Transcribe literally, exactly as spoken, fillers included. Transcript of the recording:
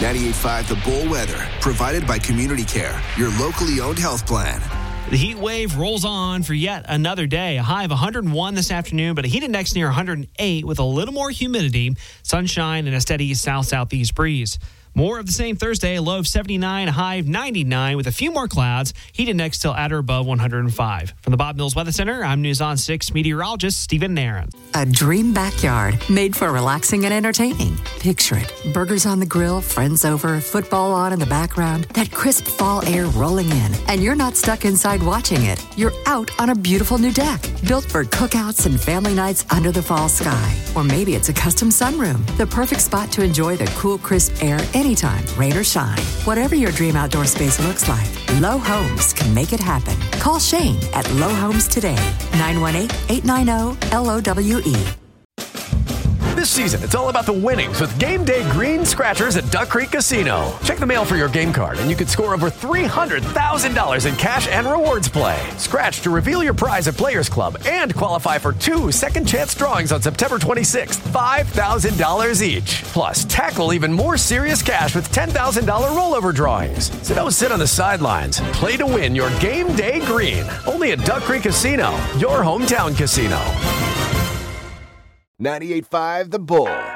ninety-eight point five The Bull weather, provided by Community Care, your locally owned health plan. The heat wave rolls on for yet another day. A high of one hundred one this afternoon, but a heat index near one hundred eight with a little more humidity, sunshine, and a steady south-southeast breeze. More of the same Thursday, a low of seventy-nine, a high of ninety-nine with a few more clouds. Heat index still at or above one hundred five. From the Bob Mills Weather Center, I'm News on six meteorologist Stephen Nairn. A dream backyard made for relaxing and entertaining. Picture it. Burgers on the grill, friends over, football on in the background, that crisp fall air rolling in. And you're not stuck inside watching it. You're out on a beautiful new deck, built for cookouts and family nights under the fall sky. Or maybe it's a custom sunroom, the perfect spot to enjoy the cool, crisp air anytime, rain or shine. Whatever your dream outdoor space looks like, Low Homes can make it happen. Call Shane at Low Homes today. nine one eight, eight nine zero, L O W E. This season, it's all about the winnings with Game Day Green Scratchers at Duck Creek Casino. Check the mail for your game card, and you could score over three hundred thousand dollars in cash and rewards play. Scratch to reveal your prize at Players Club and qualify for two second chance drawings on September twenty-sixth, five thousand dollars each. Plus, tackle even more serious cash with ten thousand dollars rollover drawings. So don't sit on the sidelines. Play to win your Game Day Green. Only at Duck Creek Casino, your hometown casino. ninety-eight point five The Bull.